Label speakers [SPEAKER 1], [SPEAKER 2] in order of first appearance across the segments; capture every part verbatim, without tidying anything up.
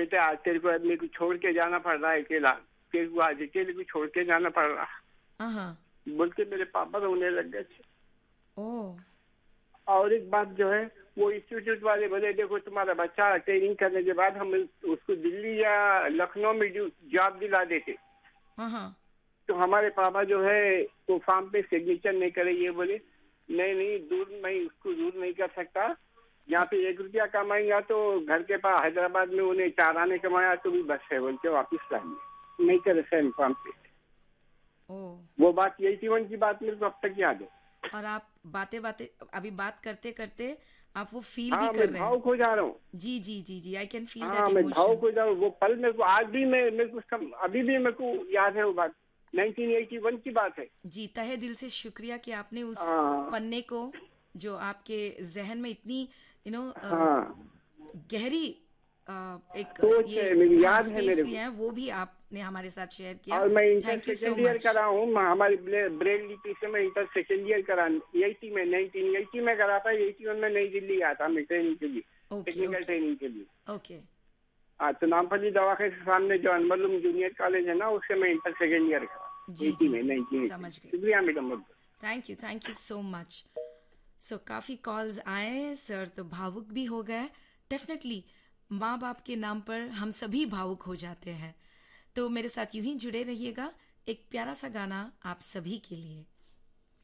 [SPEAKER 1] बेटा आज तेरे को मेरे को छोड़ के जाना पड़ रहा है अकेला, तेरे को आज अकेले को छोड़ के जाना पड़ रहा
[SPEAKER 2] हाँ।
[SPEAKER 1] बोल के मेरे पापा रोने लग गए थे।
[SPEAKER 2] ओ
[SPEAKER 1] और एक बात जो है, वो इंस्टीट्यूट वाले बोले देखो तुम्हारा बच्चा ट्रेनिंग करने के बाद हम उसको दिल्ली या लखनऊ में जॉब दिला देते,
[SPEAKER 2] हाँ हाँ
[SPEAKER 1] तो हमारे पापा जो है वो फॉर्म पे सिग्नेचर नहीं करे। ये बोले नहीं नहीं, दूर मैं उसको दूर नहीं कर सकता, यहाँ पे एक रुपया कमाएंगा तो घर के पास हैदराबाद में उन्हें चार आने कमाया तो भी बस है बोल के वापिस लाएंगे, नहीं करे सैन फॉर्म पे।
[SPEAKER 2] ओ
[SPEAKER 1] वो बात एटी वन की बात मेरे को अब तक याद है।
[SPEAKER 2] और आप बातें बातें अभी बात करते करते आप वो फील
[SPEAKER 1] हाँ
[SPEAKER 2] भी
[SPEAKER 1] मैं
[SPEAKER 2] कर रहे हैं।
[SPEAKER 1] भावुक हो जा रहा हूँ।
[SPEAKER 2] जी जी जी जी आई कैन फील
[SPEAKER 1] हाँ
[SPEAKER 2] दैट
[SPEAKER 1] मैं भावुक
[SPEAKER 2] इमोशन।
[SPEAKER 1] हो जा रहा हूँ। वो पल मेरे को आज भी मैं मेरे को सम, अभी भी मेरे को याद है वो बात, नाइनटीन एटी वन की बात है।
[SPEAKER 2] जी तहे दिल से शुक्रिया कि आपने उस
[SPEAKER 1] हाँ
[SPEAKER 2] पन्ने को जो आपके जहन में इतनी यू नो
[SPEAKER 1] हाँ
[SPEAKER 2] गहरी अ, एक
[SPEAKER 1] सोच
[SPEAKER 2] ये
[SPEAKER 1] है मेरी,
[SPEAKER 2] हाँ
[SPEAKER 1] याद है
[SPEAKER 2] स्पेस
[SPEAKER 1] मेरे
[SPEAKER 2] लिया
[SPEAKER 1] को।
[SPEAKER 2] है, वो भी आपने हमारे साथ शेयर किया।
[SPEAKER 1] और मैं inter
[SPEAKER 2] thank you so
[SPEAKER 1] second year
[SPEAKER 2] much.
[SPEAKER 1] करा हूँ, मैं- हमारी ब्रेल लिपि से मैं इंटर सेकेंड ईयर करा एटी में, नाइनटीन एटी में करा था। एटी वन में नई दिल्ली आया था मैं ट्रेनिंग के लिए,
[SPEAKER 2] ओके
[SPEAKER 1] टेक्निकल
[SPEAKER 2] ओके
[SPEAKER 1] ट्रेनिंग के लिए।
[SPEAKER 2] ओके
[SPEAKER 1] हाँ तो नामपल्ली दवाखाने के सामने जो अनमलुम जूनियर कॉलेज है ना, उससे मैं इंटर सेकेंड ईयर करा
[SPEAKER 2] जी
[SPEAKER 1] एटी
[SPEAKER 2] जी
[SPEAKER 1] में,
[SPEAKER 2] जी जी
[SPEAKER 1] नाइनटीन एटी।
[SPEAKER 2] समझ गई।
[SPEAKER 1] शुक्रिया madam.
[SPEAKER 2] Thank you thank you so much. सो काफ़ी कॉल्स आए सर, तो भावुक भी हो गए। डेफिनेटली माँ बाप के नाम पर हम सभी भावुक हो जाते हैं। तो मेरे साथ यूं ही जुड़े रहिएगा, एक प्यारा सा गाना आप सभी के लिए।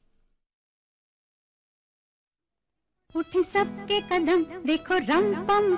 [SPEAKER 3] उठे सबके कदम देखो रम पम